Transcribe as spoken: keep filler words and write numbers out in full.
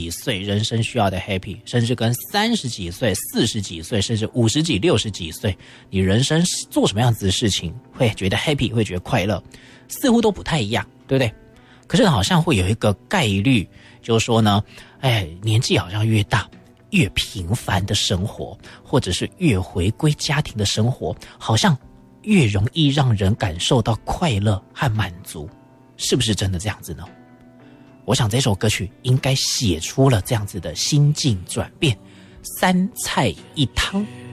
几岁人生需要的 happy， 甚至跟三十几岁、四十几岁，甚至五十几、六十几岁，你人生做什么样子的事情会觉得 happy， 会觉得快乐，似乎都不太一样，对不对？可是好像会有一个概率，就是说呢，哎，年纪好像越大，越平凡的生活，或者是越回归家庭的生活，好像越容易让人感受到快乐和满足，是不是真的这样子呢？我想这首歌曲应该写出了这样子的心境转变。三菜一汤